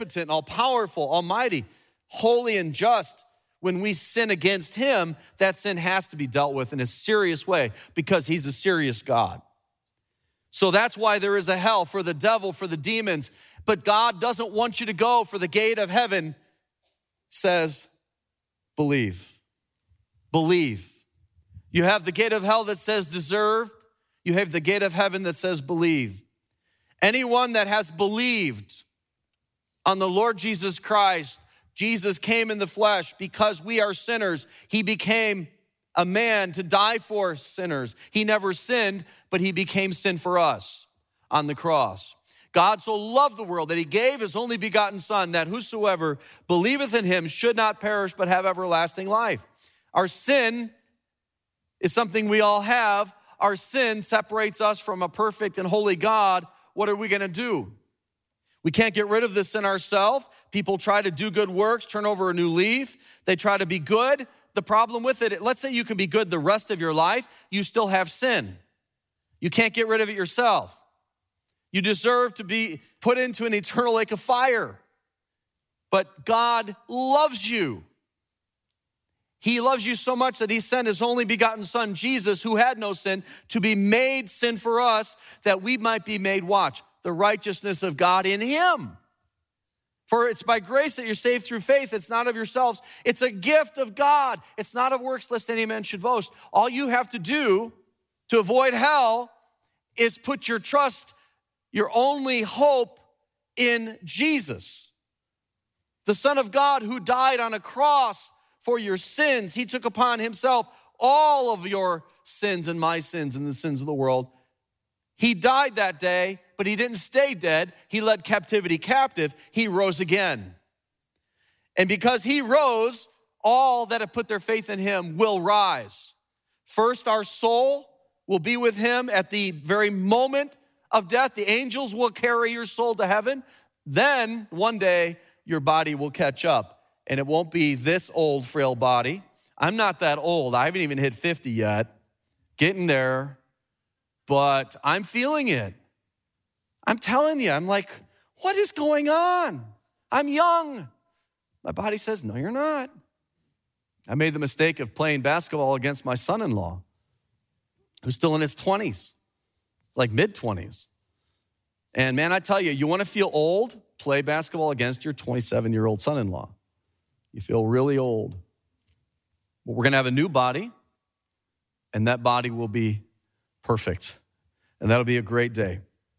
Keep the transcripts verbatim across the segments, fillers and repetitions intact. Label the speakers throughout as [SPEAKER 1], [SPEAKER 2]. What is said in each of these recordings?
[SPEAKER 1] omnipotent, all-powerful, almighty, holy and just. When we sin against him, that sin has to be dealt with in a serious way because he's a serious God. So that's why there is a hell for the devil, for the demons. But God doesn't want you to go for the gate of heaven. Says, believe. Believe. You have the gate of hell that says deserve. You have the gate of heaven that says believe. Anyone that has believed on the Lord Jesus Christ, Jesus came in the flesh because we are sinners. He became a man to die for sinners. He never sinned, but he became sin for us on the cross. God so loved the world that he gave his only begotten Son, that whosoever believeth in him should not perish but have everlasting life. Our sin is something we all have. Our sin separates us from a perfect and holy God. What are we going to do? We can't get rid of this sin ourselves. People try to do good works, turn over a new leaf. They try to be good. The problem with it, let's say you can be good the rest of your life, you still have sin. You can't get rid of it yourself. You deserve to be put into an eternal lake of fire. But God loves you. He loves you so much that he sent his only begotten Son, Jesus, who had no sin, to be made sin for us, that we might be made, watch, the righteousness of God in him. For it's by grace that you're saved through faith. It's not of yourselves. It's a gift of God. It's not of works, lest any man should boast. All you have to do to avoid hell is put your trust, your only hope in Jesus, the Son of God who died on a cross for your sins. He took upon himself all of your sins and my sins and the sins of the world. He died that day, but he didn't stay dead. He led captivity captive. He rose again. And because he rose, all that have put their faith in him will rise. First, our soul will be with him at the very moment of death. The angels will carry your soul to heaven. Then, one day, your body will catch up. And it won't be this old, frail body. I'm not that old. I haven't even hit fifty yet. Getting there. But I'm feeling it. I'm telling you, I'm like, what is going on? I'm young. My body says, no, you're not. I made the mistake of playing basketball against my son-in-law, who's still in his twenties, like mid-twenties. And man, I tell you, you want to feel old? Play basketball against your twenty-seven-year-old son-in-law. You feel really old. But we're going to have a new body, and that body will be perfect. And that'll be a great day.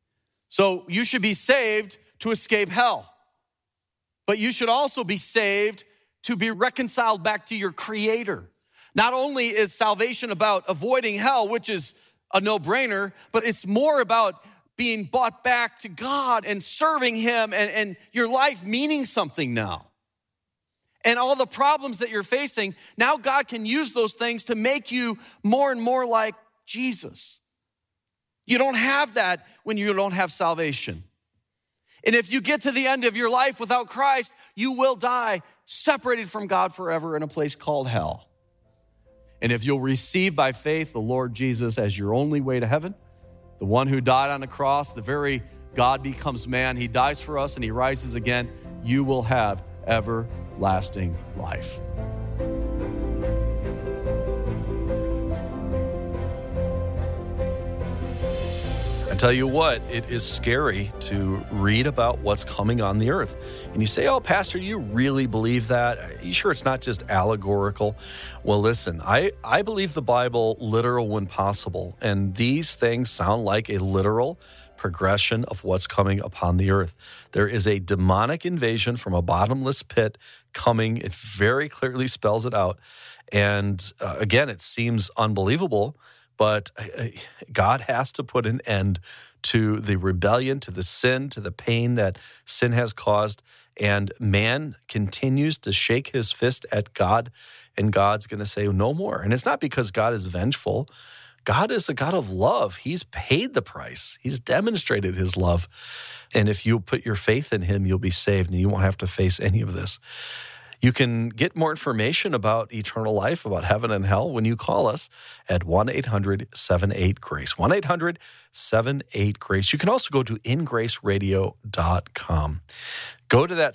[SPEAKER 1] So you should be saved to escape hell. But you should also be saved to be reconciled back to your Creator. Not only is salvation about avoiding hell, which is a no-brainer, but it's more about being brought back to God and serving him and, and your life meaning something now. And all the problems that you're facing, now God can use those things to make you more and more like Jesus. You don't have that when you don't have salvation. And if you get to the end of your life without Christ, you will die separated from God forever in a place called hell. And if you'll receive by faith the Lord Jesus as your only way to heaven, the one who died on the cross, the very God becomes man, he dies for us and he rises again, you will have everlasting life. I tell you what, it is scary to read about what's coming on the earth. And you say, oh, Pastor, you really believe that? Are you sure it's not just allegorical? Well, listen, I, I believe the Bible literal when possible. And these things sound like a literal progression of what's coming upon the earth. There is a demonic invasion from a bottomless pit coming. It very clearly spells it out. And uh, again, it seems unbelievable. But God has to put an end to the rebellion, to the sin, to the pain that sin has caused. And man continues to shake his fist at God, and God's going to say no more. And it's not because God is vengeful. God is a God of love. He's paid the price. He's demonstrated his love. And if you put your faith in him, you'll be saved, and you won't have to face any of this. You can get more information about eternal life, about heaven and hell, when you call us at one eight hundred seven eight GRACE, one eight hundred seven eight GRACE. You can also go to in grace radio dot com. Go to that